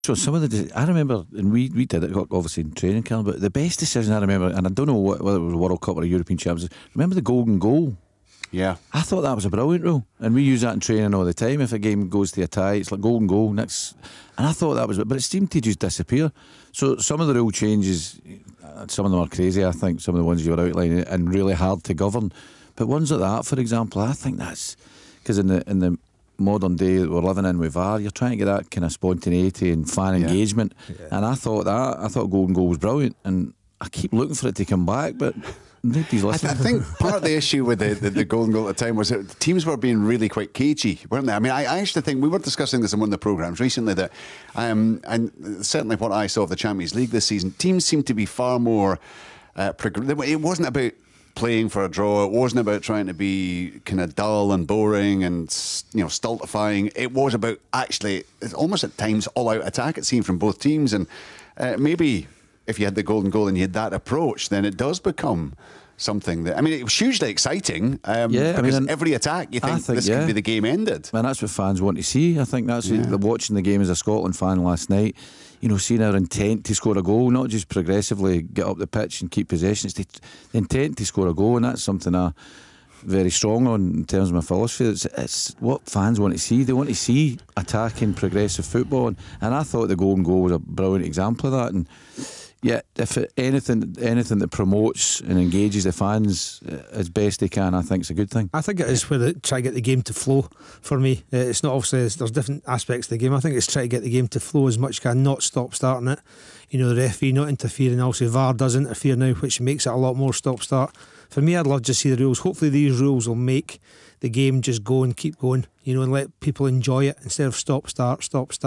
So some of I remember, and we did it obviously in training camp, but the best decision I remember, and I don't know whether it was a World Cup or a European Champions, remember the golden goal? Yeah, I thought that was a brilliant rule, and we use that in training all the time. If a game goes to a tie, it's like golden goal next, and I thought that was, but it seemed to just disappear. So some of the rule changes, some of them are crazy. I think some of the ones you were outlining and really hard to govern, but ones like that, for example, I think that's because in the modern day that we're living in with VAR, you're trying to get that kind of spontaneity and fan engagement, and I thought golden goal was brilliant, and I keep looking for it to come back, but nobody's listening. I think part of the issue with the golden goal at the time was that teams were being really quite cagey, weren't they? I mean, I actually think we were discussing this in one of the programmes recently that, and certainly what I saw of the Champions League this season, teams seemed to be far more it wasn't about playing for a draw. It wasn't about trying to be kind of dull and boring and stultifying. It was about actually, it's almost at times, all-out attack. It seemed from both teams, and maybe if you had the golden goal and you had that approach, then it does become something that, I mean, it was hugely exciting. Because every attack, you think this could be the game ended. And that's what fans want to see. I think that's watching the game as a Scotland fan last night. Seeing our intent to score a goal, not just progressively get up the pitch and keep possession. It's the intent to score a goal, and that's something I'm very strong on in terms of my philosophy. It's what fans want to see. They want to see attacking, progressive football, and I thought the golden goal was a brilliant example of that. And if anything that promotes and engages the fans as best they can, I think it's a good thing. I think it is where they try to get the game to flow for me. It's not obviously, there's different aspects of the game. I think it's try to get the game to flow as much as can, not stop starting it. The referee not interfering. Also VAR does interfere now, which makes it a lot more stop start. For me, I'd love to see the rules. Hopefully these rules will make the game just go and keep going, and let people enjoy it instead of stop start.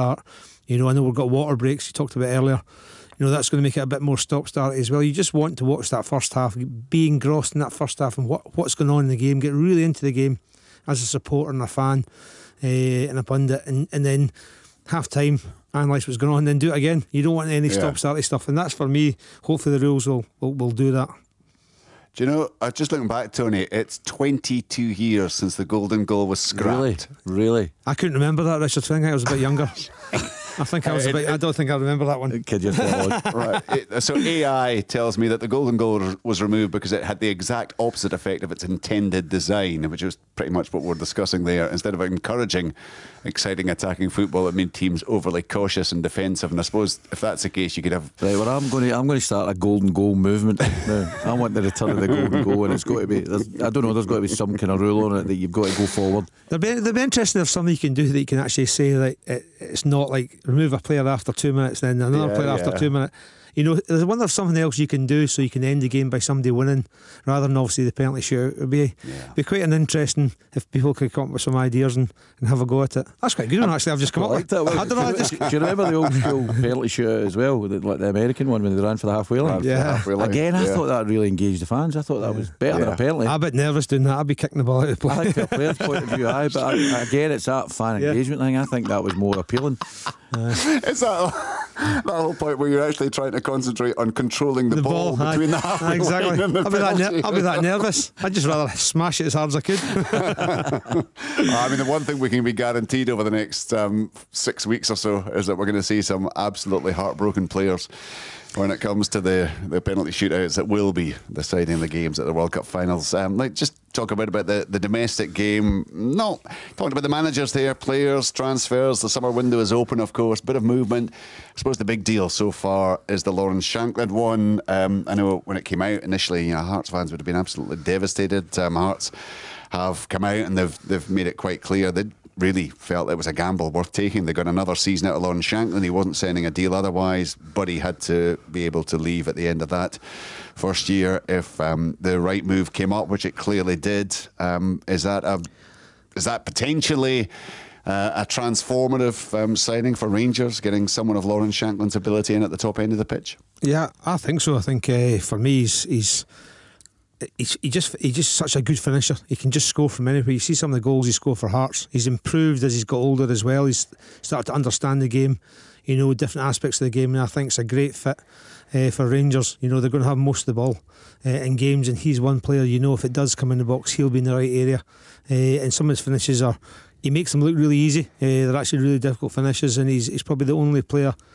I know we've got water breaks you talked about earlier. That's going to make it a bit more stop-start as well. You just want to watch that first half, be engrossed in that first half and what's going on in the game, get really into the game as a supporter and a fan and a pundit, and then half-time, analyse what's going on, and then do it again. You don't want any stop-starty stuff, and that's for me. Hopefully the rules will do that. Do you know, just looking back, Tony, it's 22 years since the golden goal was scrapped. Really? I couldn't remember that, Richard. I think I was a bit younger. I don't think I remember that one. Kid you right. So AI tells me that the golden goal was removed because it had the exact opposite effect of its intended design, which was pretty much what we're discussing there. Instead of encouraging exciting attacking football, it made teams overly cautious and defensive. And I suppose if that's the case, you could have. Right. Well, I'm going to start a golden goal movement. Now, I want the return of the golden goal, and it's got to be. I don't know. There's got to be some kind of rule on it that you've got to go forward. They'd be interesting if something you can do that you can actually say that it's not like remove a player after 2 minutes, then another player after 2 minutes. I wonder if something else you can do so you can end the game by somebody winning rather than obviously the penalty shootout. It would be quite an interesting if people could come up with some ideas and have a go at it. That's quite good one, actually. I've just come up with it. I don't know. Do you remember the old school penalty shootout as well, like the American one when they ran for the halfway line? Again, I thought that really engaged the fans. I thought that was better than a penalty. I'm a bit nervous doing that. I'd be kicking the ball out of the play. I think from a player's point of view, but again, it's that fan engagement thing. I think that was more appealing. It's that whole point where you're actually trying to concentrate on controlling the ball between the halfway line and the penalty. I'll be that nervous. I'd just rather smash it as hard as I could. I mean, the one thing we can be guaranteed over the next 6 weeks or so is that we're going to see some absolutely heartbroken players when it comes to the penalty shootouts that will be deciding the games at the World Cup finals. Just talk about the domestic game. No, talking about the managers there, players, transfers. The summer window is open, of course. Bit of movement. I suppose the big deal so far is the Lawrence Shankland one. I know when it came out initially, Hearts fans would have been absolutely devastated. Hearts have come out and they've made it quite clear they really felt it was a gamble worth taking. They got another season out of Lawrence Shankland. He wasn't signing a deal otherwise, but he had to be able to leave at the end of that first year if the right move came up, which it clearly did. Is that potentially a transformative signing for Rangers, getting someone of Lawrence Shankland's ability in at the top end of the pitch? Yeah, I think so. I think for me he's just such a good finisher. He can just score from anywhere. You see some of the goals he scored for Hearts. He's improved as he's got older as well. He's started to understand the game, different aspects of the game, and I think it's a great fit for Rangers. They're going to have most of the ball in games, and he's one player, if it does come in the box, he'll be in the right area, and some of his finishes are he makes them look really easy. They're actually really difficult finishes, and he's probably the only player